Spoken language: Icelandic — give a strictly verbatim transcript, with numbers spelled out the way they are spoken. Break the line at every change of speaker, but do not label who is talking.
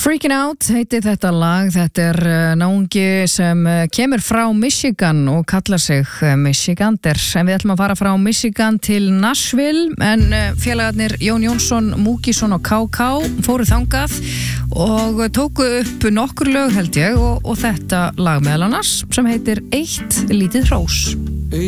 Freaking Out heitir þetta lag, þetta er náungi sem kemur frá Michigan og kallar sig Michigander, en við ætlum að fara frá Michigan til Nashville, en félagarnir Jón Jónsson, Múkisson og K K fóru þangað og tóku upp nokkur lög held ég og, og þetta lag meðal annars sem heitir Eitt lítið hrós.